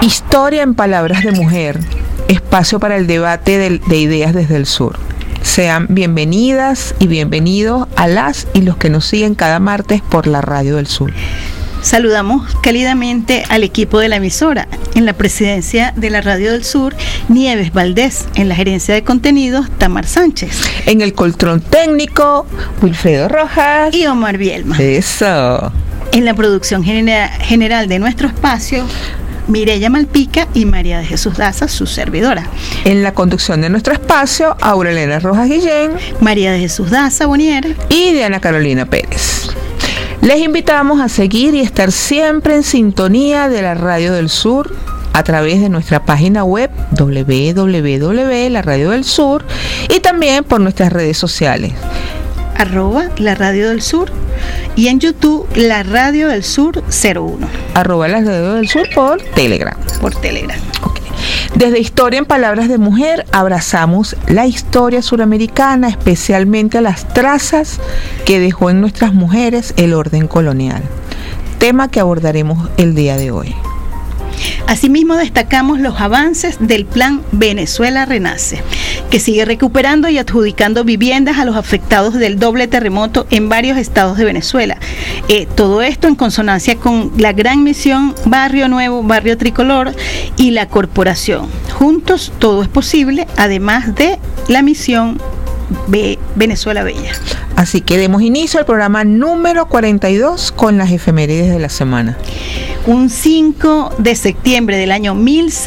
Historia en palabras de mujer, espacio para el debate de ideas desde el sur. Sean bienvenidas y bienvenidos a las y los que nos siguen cada martes por la Radio del Sur. Saludamos cálidamente al equipo de la emisora. En la presidencia de la Radio del Sur, Nieves Valdés. En la gerencia de contenidos, Tamar Sánchez. En el control técnico, Wilfredo Rojas y Omar Bielma. Eso. En la producción general de nuestro espacio, Mireya Malpica y María de Jesús Daza, su servidora. En la conducción de nuestro espacio, Aurelena Rojas Guillén, María de Jesús Daza Bonier y Diana Carolina Pérez. Les invitamos a seguir y estar siempre en sintonía de la Radio del Sur a través de nuestra página web www.laradiodelsur y también por nuestras redes sociales. @La Radio del Sur y en YouTube La Radio del Sur 01. @La Radio del Sur por Telegram. Okay. Desde Historia en Palabras de Mujer abrazamos la historia suramericana, especialmente a las trazas que dejó en nuestras mujeres el orden colonial, tema que abordaremos el día de hoy. Asimismo, destacamos los avances del Plan Venezuela Renace, que sigue recuperando y adjudicando viviendas a los afectados del doble terremoto en varios estados de Venezuela. Todo esto en consonancia con la gran misión Barrio Nuevo, Barrio Tricolor y la corporación. Juntos todo es posible, además de la misión Venezuela Bella. Así que demos inicio al programa número 42 con las efemérides de la semana. Un 5 de septiembre del año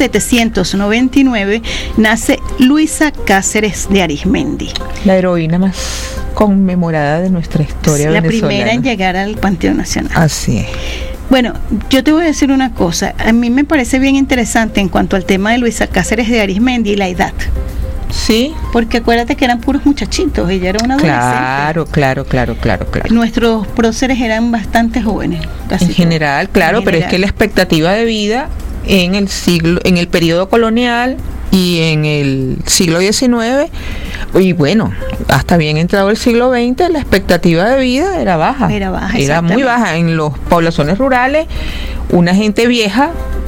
1799 nace Luisa Cáceres de Arismendi. La heroína más conmemorada de nuestra historia venezolana. La primera en llegar al Panteón Nacional. Así es. Bueno, yo te voy a decir una cosa. A mí me parece bien interesante en cuanto al tema de Luisa Cáceres de Arismendi y la edad. Sí. Porque acuérdate que eran puros muchachitos, ella era una adolescente. Claro. Nuestros próceres eran bastante jóvenes. En general, pero es que la expectativa de vida en el periodo colonial y en el siglo XIX, y bueno, hasta bien entrado el siglo XX, la expectativa de vida era baja. Era muy baja. En las poblaciones rurales, una gente vieja,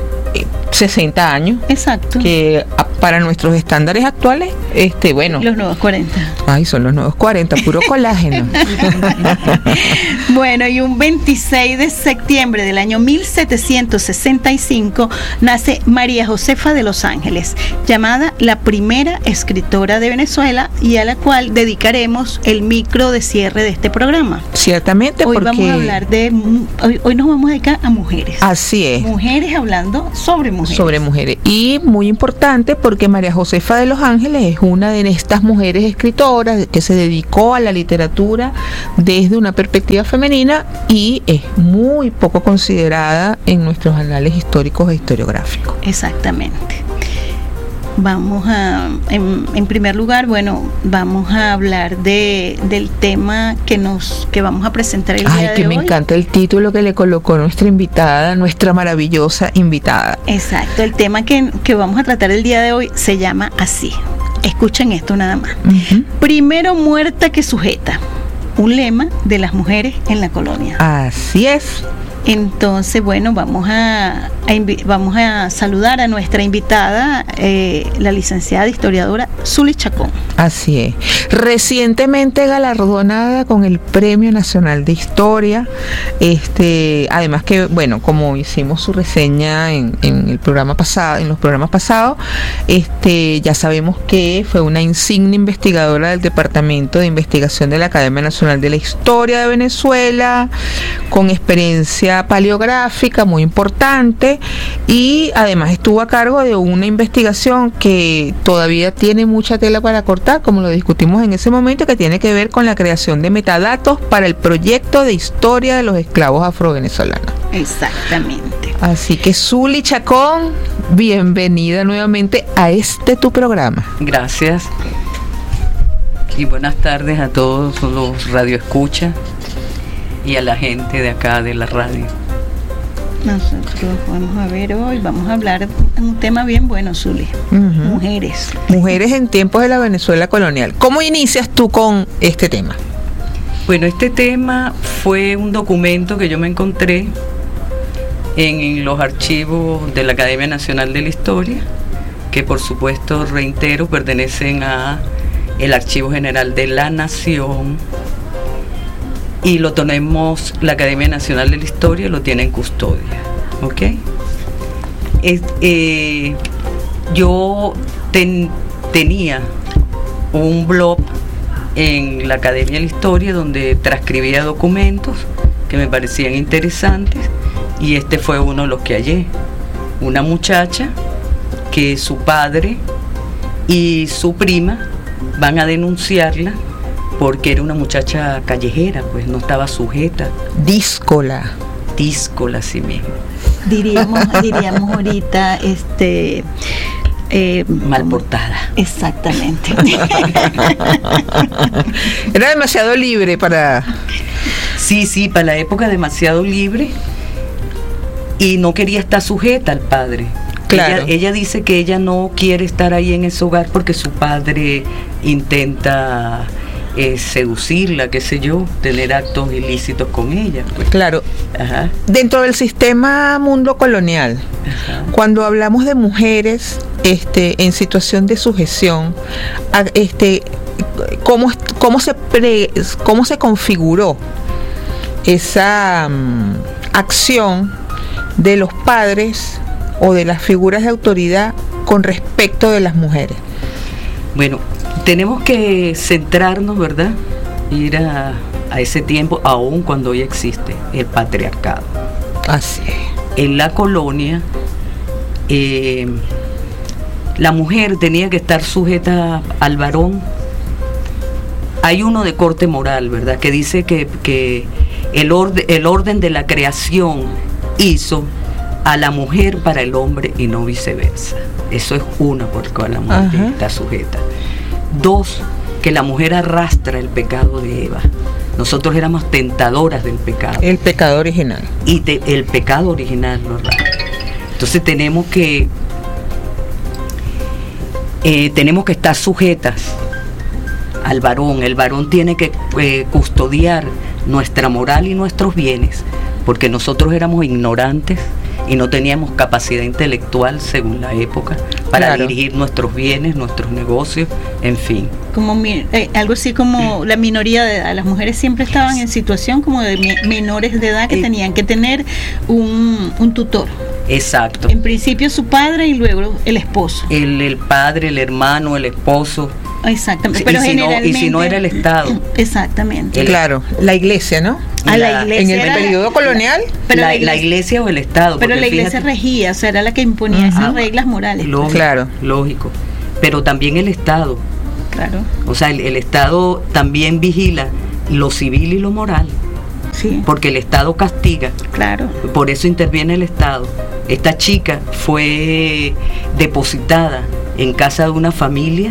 60 años. Exacto. Que para nuestros estándares actuales, los nuevos 40. Ay, son los nuevos 40, puro colágeno. Bueno, y un 26 de septiembre del año 1765 nace María Josefa de los Ángeles, llamada la primera escritora de Venezuela y a la cual dedicaremos el micro de cierre de este programa. Ciertamente, hoy vamos a hablar hoy nos vamos a dedicar a mujeres. Así es. Mujeres hablando sobre mujeres. Sobre mujeres. Y muy importante porque María Josefa de los Ángeles es una de estas mujeres escritoras que se dedicó a la literatura desde una perspectiva femenina y es muy poco considerada en nuestros anales históricos e historiográficos. Exactamente. Vamos en primer lugar, vamos a hablar del tema que vamos a presentar el día de hoy. Ay, que me encanta el título que le colocó nuestra maravillosa invitada. Exacto, el tema que vamos a tratar el día de hoy se llama así. Escuchen esto nada más. Uh-huh. Primero muerta que sujeta. Un lema de las mujeres en la colonia. Así es. Entonces, vamos a saludar a nuestra invitada, la licenciada historiadora Zuli Chacón. Así es. Recientemente galardonada con el Premio Nacional de Historia. Además que, como hicimos su reseña en los programas pasados, ya sabemos que fue una insignia investigadora del Departamento de Investigación de la Academia Nacional de la Historia de Venezuela, con experiencia paleográfica muy importante y además estuvo a cargo de una investigación que todavía tiene mucha tela para cortar, como lo discutimos en ese momento, que tiene que ver con la creación de metadatos para el proyecto de historia de los esclavos afrovenezolanos. Exactamente. Así que Zuli Chacón, bienvenida nuevamente a tu programa. Gracias y buenas tardes a todos los radioescuchas y a la gente de acá de la radio. Nosotros vamos a hablar de un tema bien bueno, Zuli. Uh-huh. Mujeres en tiempos de la Venezuela colonial. ¿Cómo inicias tú con este tema? Bueno, este tema fue un documento que yo me encontré en los archivos de la Academia Nacional de la Historia, que por supuesto, reitero, pertenecen a el Archivo General de la Nación, y lo tenemos, la Academia Nacional de la Historia lo tiene en custodia, ¿ok? Yo tenía un blog en la Academia de la Historia donde transcribía documentos que me parecían interesantes, y este fue uno de los que hallé. Una muchacha que su padre y su prima van a denunciarla porque era una muchacha callejera, pues no estaba sujeta. Díscola, sí mismo. Diríamos ahorita, mal portada. Exactamente. Era demasiado libre para... Sí, para la época demasiado libre, y no quería estar sujeta al padre. Claro. Ella dice que ella no quiere estar ahí en ese hogar porque su padre intenta seducirla, qué sé yo, tener actos ilícitos con ella, pues. Claro. Ajá. Dentro del sistema mundo colonial, Ajá. cuando hablamos de mujeres en situación de sujeción, ¿cómo se configuró esa acción de los padres o de las figuras de autoridad con respecto de las mujeres? Bueno, tenemos que centrarnos, ¿verdad? Ir a ese tiempo, aún cuando hoy existe el patriarcado. Así es. En la colonia, la mujer tenía que estar sujeta al varón. Hay uno de corte moral, ¿verdad?, que dice que el orden de la creación hizo a la mujer para el hombre y no viceversa. Eso es una, porque la mujer está sujeta. 2, que la mujer arrastra el pecado de Eva. Nosotros éramos tentadoras del pecado. El pecado original. Y el pecado original lo arrastra. Entonces tenemos que estar sujetas al varón. El varón tiene que custodiar nuestra moral y nuestros bienes, porque nosotros éramos ignorantes y no teníamos capacidad intelectual, según la época, para dirigir nuestros bienes, nuestros negocios, en fin. Como algo así como la minoría de edad. Las mujeres siempre estaban en situación como de menores de edad que tenían que tener un tutor. Exacto. En principio su padre y luego el esposo. El padre, el hermano, el esposo. Exactamente. Pero y si no era el Estado. Exactamente. Claro, la iglesia, ¿no? La iglesia en el periodo colonial. Pero la iglesia o el Estado. Pero la iglesia regía, o sea, era la que imponía esas reglas morales. Lógico, claro. Lógico. Pero también el Estado. Claro. O sea, el Estado también vigila lo civil y lo moral. Sí. Porque el Estado castiga. Claro. Por eso interviene el Estado. Esta chica fue depositada en casa de una familia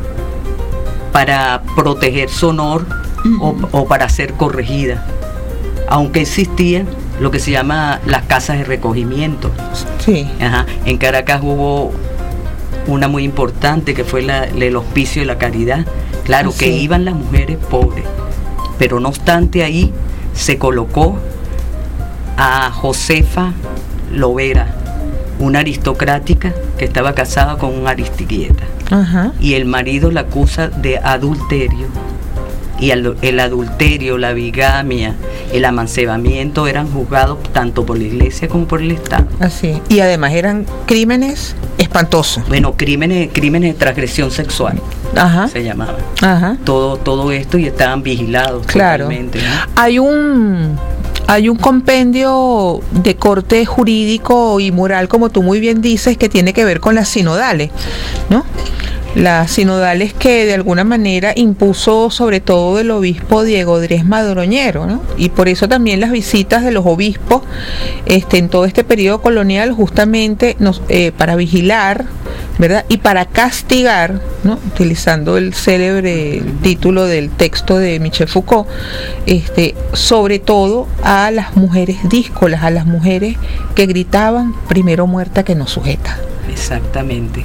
para proteger su honor o para ser corregida, aunque existían lo que se llama las casas de recogimiento. Sí. Ajá. En Caracas hubo una muy importante que fue el Hospicio de la Caridad, claro, que iban las mujeres pobres, pero no obstante ahí se colocó a Josefa Lovera, una aristocrática que estaba casada con un aristiquieta. Ajá. Y el marido la acusa de adulterio, y el adulterio, la bigamia, el amancebamiento eran juzgados tanto por la iglesia como por el Estado. Así. Y además eran crímenes espantosos. Bueno, crímenes de transgresión sexual. Ajá. Se llamaban. Ajá. Todo esto, y estaban vigilados. Claro. Totalmente, ¿no? Hay un compendio de corte jurídico y moral, como tú muy bien dices, que tiene que ver con las sinodales, ¿no? Las sinodales que de alguna manera impuso sobre todo el obispo Diego Dres Madroñero, ¿no? Y por eso también las visitas de los obispos en todo este periodo colonial, justamente para vigilar, ¿verdad? Y para castigar, ¿no? Utilizando el célebre título del texto de Michel Foucault, sobre todo a las mujeres díscolas, a las mujeres que gritaban primero muerta que no sujeta. Exactamente.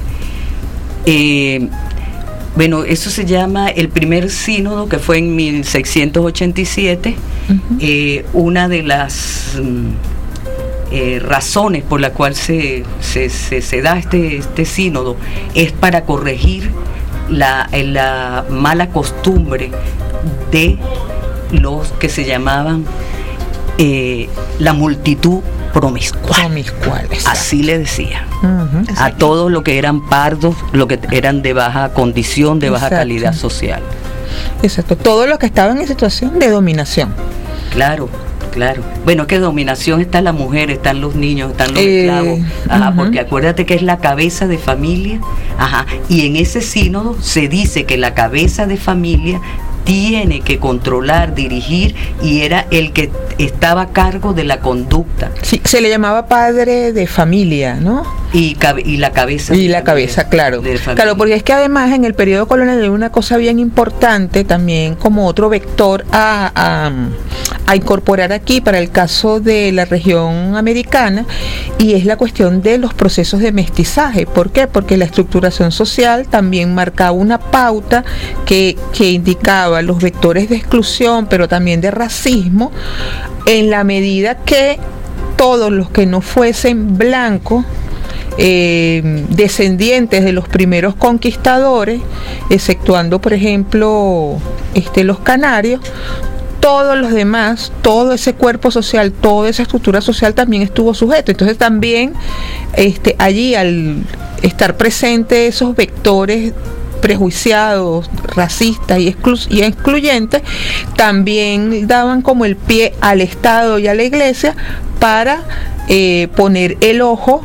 Bueno, eso se llama el primer sínodo, que fue en 1687. Una de las razones por las cuales se da este sínodo es para corregir la mala costumbre de los que se llamaban la multitud promiscual. Así le decía. A todos los que eran pardos, los que eran de baja condición, de baja calidad social. Exacto, todos los que estaban en situación de dominación. Claro. Bueno, que dominación está la mujer, están los niños, están los esclavos. Porque acuérdate que es la cabeza de familia. Y en ese sínodo se dice que la cabeza de familia tiene que controlar, dirigir, y era el que estaba a cargo de la conducta. Sí, se le llamaba padre de familia, ¿no? Y la cabeza. Y la cabeza, claro. Claro, porque es que además en el periodo colonial hay una cosa bien importante también como otro vector a incorporar aquí para el caso de la región americana, y es la cuestión de los procesos de mestizaje. ¿Por qué? Porque la estructuración social también marcaba una pauta que indicaba los vectores de exclusión, pero también de racismo, en la medida que todos los que no fuesen blancos, descendientes de los primeros conquistadores, exceptuando por ejemplo los canarios, todos los demás, todo ese cuerpo social, toda esa estructura social también estuvo sujeto. Entonces también allí, al estar presentes esos vectores prejuiciados, racistas y excluyentes, también daban como el pie al Estado y a la Iglesia para poner el ojo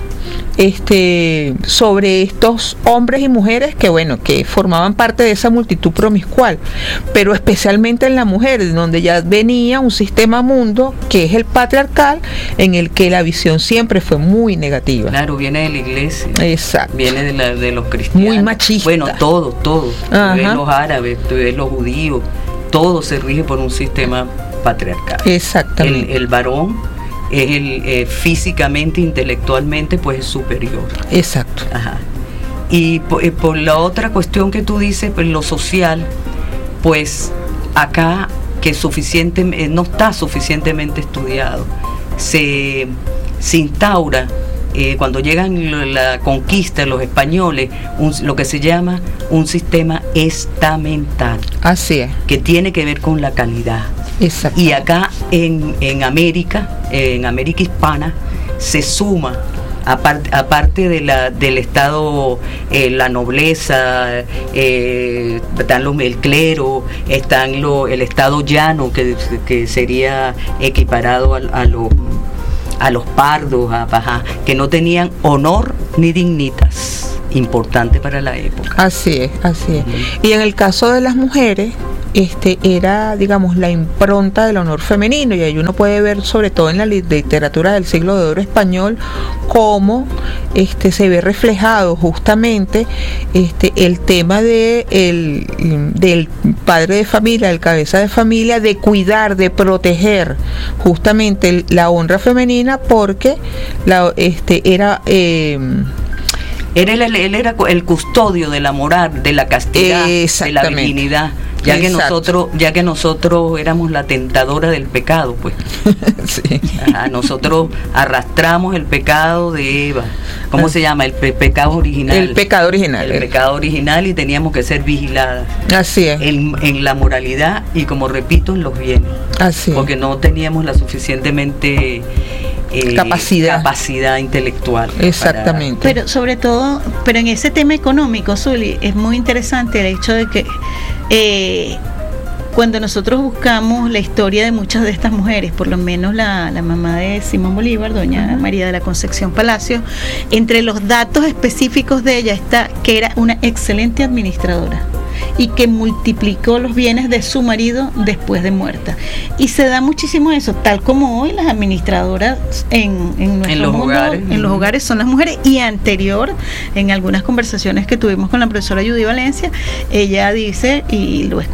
sobre estos hombres y mujeres que formaban parte de esa multitud promiscual, pero especialmente en la mujer, donde ya venía un sistema mundo que es el patriarcal, en el que la visión siempre fue muy negativa. Claro, viene de la iglesia. Exacto. Viene de los cristianos. Muy machista. Bueno, todo. Tú ves los árabes, tú ves los judíos, todo se rige por un sistema patriarcal. Exactamente. El varón es físicamente, intelectualmente, pues es superior. Exacto. Y por la otra cuestión que tú dices, pues lo social, pues acá que no está suficientemente estudiado, se instaura cuando llegan la conquista, los españoles, lo que se llama un sistema estamental. Así es. Que tiene que ver con la calidad. Exacto. Y acá en América hispana, se suma, aparte del Estado, la nobleza, están el clero, están el Estado llano, que sería equiparado a los pardos, que no tenían honor ni dignitas. Importante para la época. Así es. Y en el caso de las mujeres, era, digamos, la impronta del honor femenino, y ahí uno puede ver, sobre todo en la literatura del siglo de oro español, cómo se ve reflejado justamente el tema del padre de familia, del cabeza de familia, de cuidar, de proteger justamente la honra femenina, porque él era el custodio de la moral, de la castidad, de la virginidad, ya que nosotros éramos la tentadora del pecado, pues. Sí. Nosotros arrastramos el pecado de Eva. ¿Cómo se llama? El pecado original. El pecado original, y teníamos que ser vigiladas. Así es. En la moralidad y, como repito, en los bienes. Así es. Porque no teníamos la suficientemente capacidad intelectual. Exactamente. Pero sobre todo, en ese tema económico, Zuli, es muy interesante el hecho de que cuando nosotros buscamos la historia de muchas de estas mujeres, por lo menos la mamá de Simón Bolívar, doña María de la Concepción Palacio, entre los datos específicos de ella está que era una excelente administradora y que multiplicó los bienes de su marido después de muerta. Y se da muchísimo eso, tal como hoy las administradoras en nuestro mundo, en los hogares son las mujeres. Y anterior, en algunas conversaciones que tuvimos con la profesora Judy Valencia, ella dice, y lo he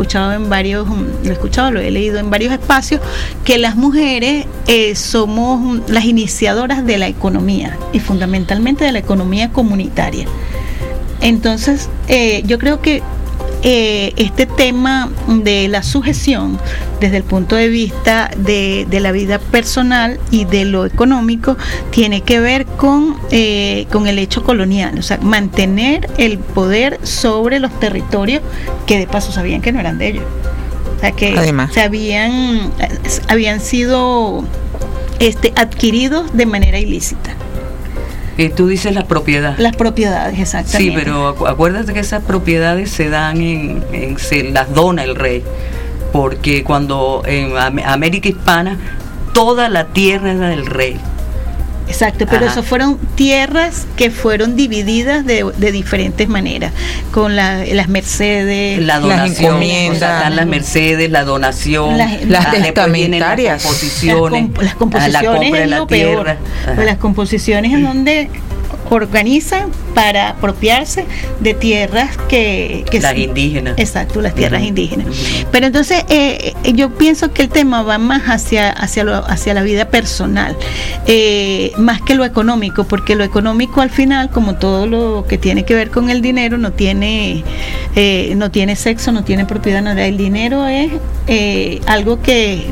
leído en varios espacios, que las mujeres somos las iniciadoras de la economía, y fundamentalmente de la economía comunitaria. Entonces, yo creo que este tema de la sujeción desde el punto de vista de la vida personal y de lo económico tiene que ver con el hecho colonial, o sea, mantener el poder sobre los territorios que de paso sabían que no eran de ellos. O sea, que además habían sido adquiridos de manera ilícita. Tú dices las propiedades. Las propiedades, exactamente. Sí, pero acuérdate que esas propiedades se dan se las dona el rey, porque cuando en América Hispana toda la tierra era del rey. Exacto, pero eso fueron tierras que fueron divididas de diferentes maneras, con las mercedes, la donación, las mercedes, la donación, las testamentarias, las composiciones la compra de es la lo tierra. Peor. Pues las composiciones en donde organizan para apropiarse de tierras que las indígenas. Exacto, las tierras indígenas. Pero entonces yo pienso que el tema va más hacia la vida personal, más que lo económico, porque lo económico al final, como todo lo que tiene que ver con el dinero, no tiene sexo, no tiene propiedad, nada. El dinero es algo que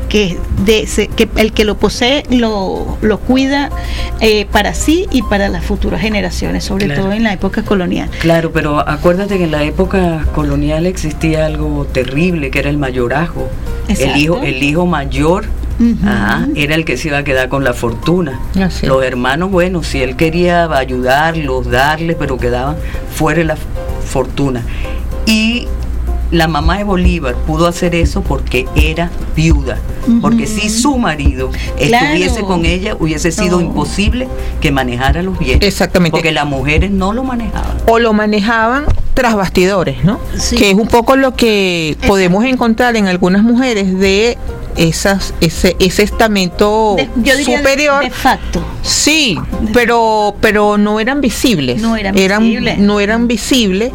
el que lo posee lo cuida para sí y para las futuras generaciones, sobre todo en la época colonial. Claro, pero acuérdate que en la época colonial existía algo terrible, que era el mayorazgo. El hijo mayor era el que se iba a quedar con la fortuna. Los hermanos, bueno, si él quería ayudarlos, darles, pero quedaban fuera de la fortuna. Y la mamá de Bolívar pudo hacer eso porque era viuda, porque si su marido estuviese con ella, hubiese sido imposible que manejara los bienes. Exactamente. Porque las mujeres no lo manejaban. O lo manejaban tras bastidores, ¿no? Sí. Que es un poco lo que podemos encontrar en algunas mujeres de ese estamento superior. De facto. Sí, pero no eran visibles. No eran visibles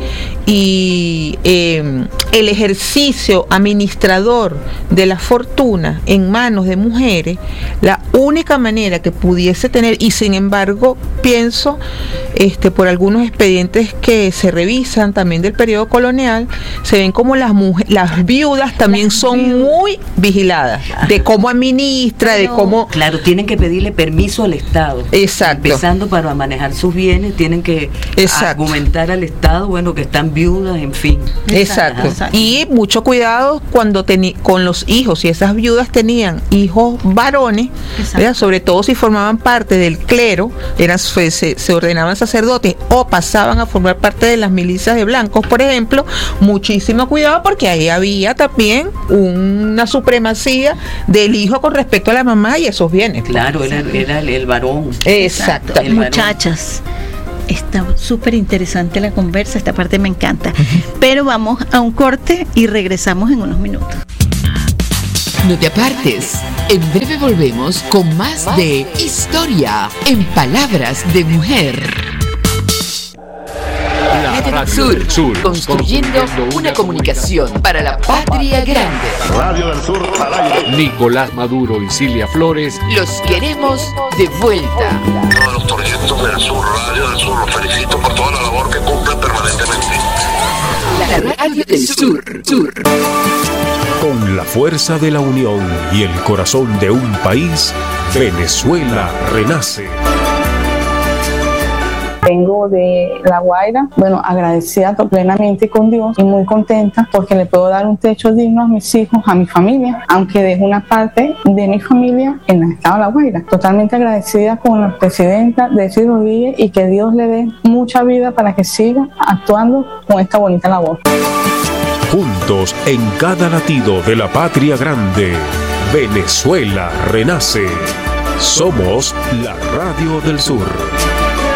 y el ejercicio administrador de la fortuna en manos de mujeres, la única manera que pudiese tener, y sin embargo pienso por algunos expedientes que se revisan también del periodo colonial, se ven como las viudas también son muy vigiladas de cómo administra, de cómo... Claro, tienen que pedirle permiso al Estado. Exacto. Empezando para manejar sus bienes, tienen que argumentar al Estado, bueno, que están viudas, en fin. Exacto. Y mucho cuidado cuando con los hijos, si esas viudas tenían hijos varones, sobre todo si formaban parte del clero, se ordenaban sacerdotes o pasaban a formar parte de las milicias de blancos, por ejemplo, muchísimo cuidado, porque ahí había también una supremacía del hijo con respecto a la mamá y esos bienes. Claro, era el varón. Exacto. Muchachas, está súper interesante la conversa, esta parte me encanta. Pero vamos a un corte y regresamos en unos minutos. No te apartes, en breve volvemos con más de Historia en Palabras de Mujer. Radio del Sur, construyendo una comunicación para la patria grande. Radio del Sur al aire. Nicolás Maduro y Cilia Flores los queremos de vuelta. Todos los proyectos del Sur, Radio del Sur, los felicito por toda la labor que cumplen permanentemente. La Radio del Sur. Con la fuerza de la unión y el corazón de un país, Venezuela renace. Vengo de La Guaira, agradecida plenamente con Dios y muy contenta porque le puedo dar un techo digno a mis hijos, a mi familia, aunque dejo una parte de mi familia en el estado de La Guaira. Totalmente agradecida con la presidenta Delcy Rodríguez y que Dios le dé mucha vida para que siga actuando con esta bonita labor. Juntos en cada latido de la patria grande, Venezuela renace. Somos la Radio del Sur.